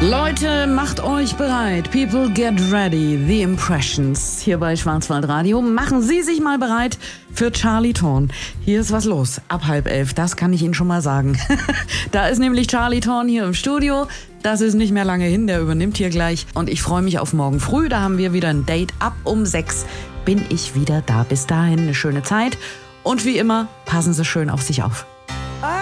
Leute, macht euch bereit. People get ready. The Impressions. Hier bei Schwarzwaldradio. Machen Sie sich mal bereit für Charlie Thorn. Hier ist was los. Ab 10:30. Das kann ich Ihnen schon mal sagen. Da ist nämlich Charlie Thorn hier im Studio. Das ist nicht mehr lange hin. Der übernimmt hier gleich. Und ich freue mich auf morgen früh. Da haben wir wieder ein Date. Ab um 6 bin ich wieder da. Bis dahin eine schöne Zeit. Und wie immer, passen Sie schön auf sich auf.